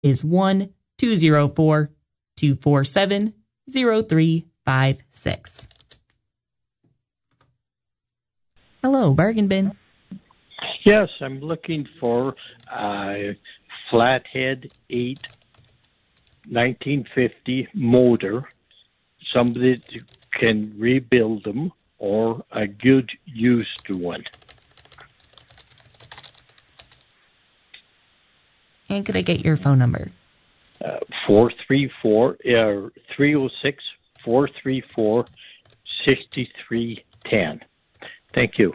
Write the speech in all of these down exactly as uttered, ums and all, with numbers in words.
is one two zero four, two four seven, zero three five six. Hello, Bargain Bin. Yes, I'm looking for a Flathead eight nineteen fifty motor. Somebody that can rebuild them, or a good used one. And could I get your phone number? Uh, four three four, uh, three oh six, four three four, six three one oh. Thank you.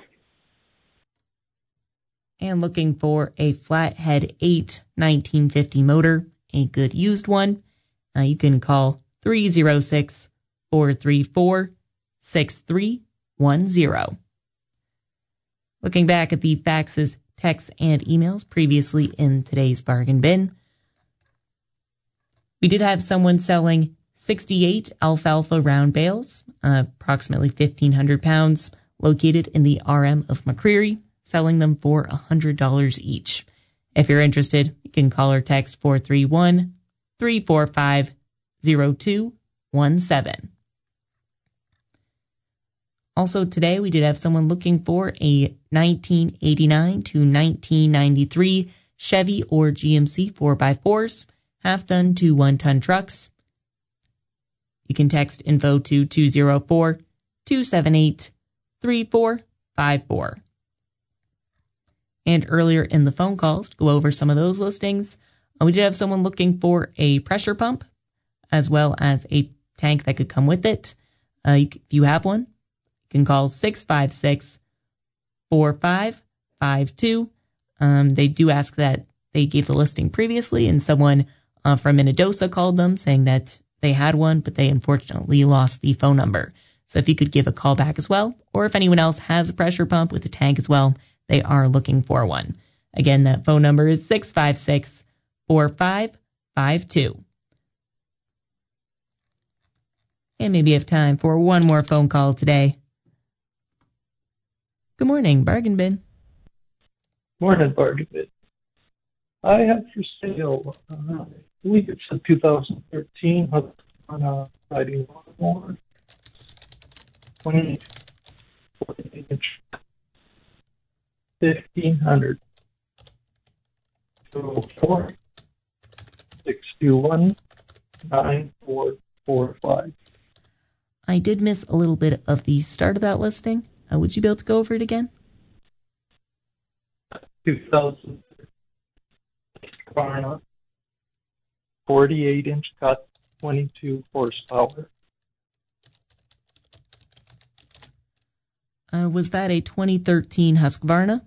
And looking for a Flathead eight nineteen fifty motor, a good used one, uh, you can call three oh six, four three four, six three one oh. Looking back at the faxes, texts, and emails previously in today's Bargain Bin, we did have someone selling sixty-eight alfalfa round bales, uh, approximately fifteen hundred pounds, located in the R M of McCreary, selling them for one hundred dollars each. If you're interested, you can call or text four three one, three four five, zero two one seven. Also today, we did have someone looking for a nineteen eighty-nine to nineteen ninety-three Chevy or G M C four by fours, half-ton to one-ton trucks. You can text info to two oh four, two seven eight, three four five four. And earlier in the phone calls, to go over some of those listings, uh, we did have someone looking for a pressure pump, as well as a tank that could come with it. Uh, you, if you have one, you can call six five six, four five five two. Um, they do ask that they gave the listing previously, and someone uh, from Minnedosa called them saying that they had one, but they unfortunately lost the phone number. So if you could give a call back as well, or if anyone else has a pressure pump with a tank as well, they are looking for one. Again, that phone number is six five six, four five five two. And maybe you have time for one more phone call today. Good morning, Bargain Bin. Morning, Bargain Bin. I have for sale, uh, I believe it's a two thousand thirteen on a riding lawnmower, twenty inch, fifteen hundred, two oh four, six two one, nine four four five. I did miss a little bit of the start of that listing. Uh, would you be able to go over it again? two thousand Husqvarna, forty-eight inch cut, twenty-two horsepower. Uh, was that a twenty thirteen Husqvarna?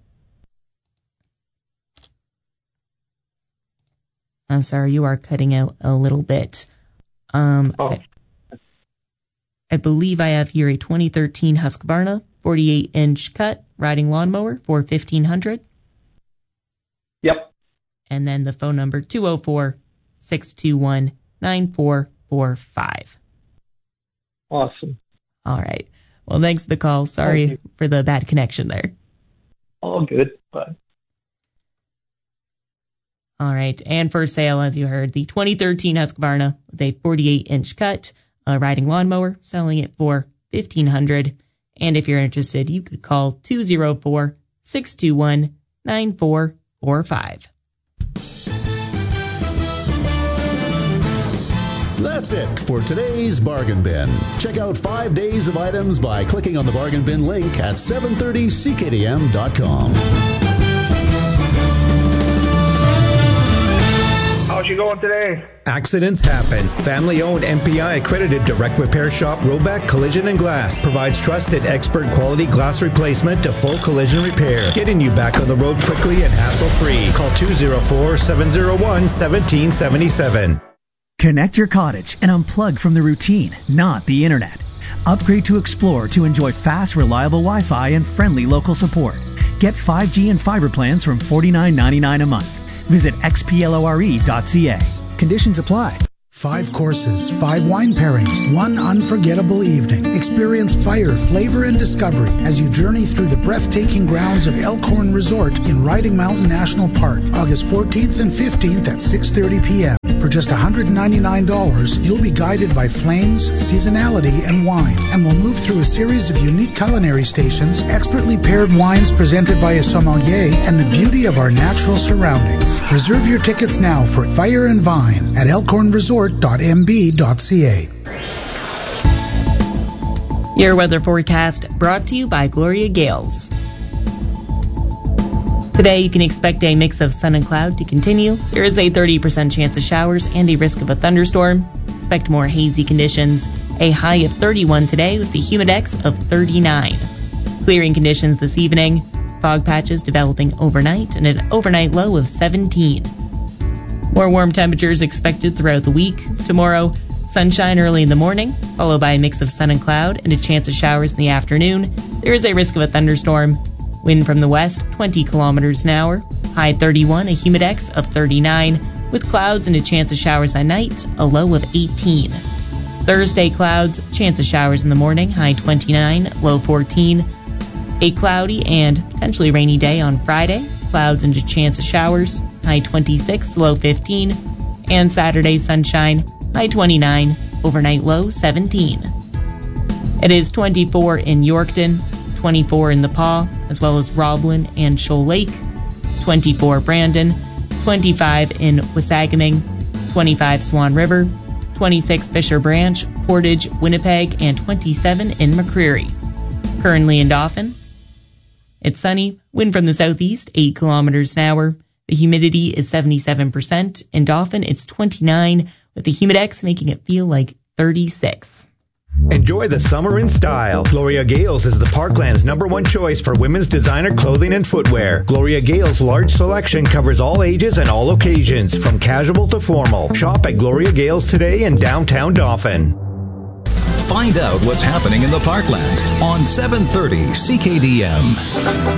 I'm sorry, you are cutting out a little bit. Um, oh. I, I believe I have here a twenty thirteen Husqvarna, forty-eight inch cut, riding lawnmower for fifteen hundred dollars. Yep. And then the phone number two oh four, six two one, nine four four five. Awesome. All right. Well, thanks for the call. Sorry for the bad connection there. All good. Bye. All right. And for sale, as you heard, the twenty thirteen Husqvarna with a forty-eight inch cut, a riding lawnmower, selling it for fifteen hundred dollars. And if you're interested, you could call two oh four, six two one, nine four four five. That's it for today's Bargain Bin. Check out five days of items by clicking on the Bargain Bin link at seven thirty C K D M dot com. How's you going today? Accidents happen. Family-owned M P I accredited direct repair shop Roback Collision and Glass provides trusted expert quality glass replacement to full collision repair, getting you back on the road quickly and hassle-free. Call two oh four, seven oh one, one seven seven seven. Connect your cottage and unplug from the routine, not the internet. Upgrade to Explore to enjoy fast, reliable Wi-Fi and friendly local support. Get five G and fiber plans from forty-nine ninety-nine a month. Visit x p lore dot c a. Conditions apply. Five courses, five wine pairings, one unforgettable evening. Experience fire, flavor, and discovery as you journey through the breathtaking grounds of Elkhorn Resort in Riding Mountain National Park, August fourteenth and fifteenth at six thirty p.m. For just one hundred ninety-nine dollars, you'll be guided by flames, seasonality, and wine, and will move through a series of unique culinary stations, expertly paired wines presented by a sommelier, and the beauty of our natural surroundings. Reserve your tickets now for Fire and Vine at elkhorn resort dot m b dot c a. Your weather forecast brought to you by Gloria Gales. Today, you can expect a mix of sun and cloud to continue. There is a thirty percent chance of showers and a risk of a thunderstorm. Expect more hazy conditions. A high of thirty-one today with the humidex of thirty-nine. Clearing conditions this evening. Fog patches developing overnight and an overnight low of seventeen. More warm temperatures expected throughout the week. Tomorrow, sunshine early in the morning, followed by a mix of sun and cloud and a chance of showers in the afternoon. There is a risk of a thunderstorm. Wind from the west, twenty kilometers an hour. High thirty-one, a humidex of thirty-nine. With clouds and a chance of showers at night, a low of eighteen. Thursday, clouds, chance of showers in the morning, high twenty-nine, low fourteen. A cloudy and potentially rainy day on Friday. Clouds and a chance of showers, high twenty-six, low fifteen. And Saturday, sunshine, high twenty-nine, overnight low seventeen. It is twenty-four in Yorkton, twenty-four in the Paw, as well as Roblin and Shoal Lake, twenty-four Brandon, twenty-five in Wasagaming, twenty-five Swan River, twenty-six Fisher Branch, Portage, Winnipeg, and twenty-seven in McCreary. Currently in Dauphin, it's sunny, wind from the southeast, eight kilometers an hour. The humidity is seventy-seven percent. In Dauphin, it's twenty-nine, with the humidex making it feel like thirty-six. Enjoy the summer in style. Gloria Gales is the Parkland's number one choice for women's designer clothing and footwear. Gloria Gales' large selection covers all ages and all occasions, from casual to formal. Shop at Gloria Gales today in downtown Dauphin. Find out what's happening in the Parkland on seven thirty C K D M.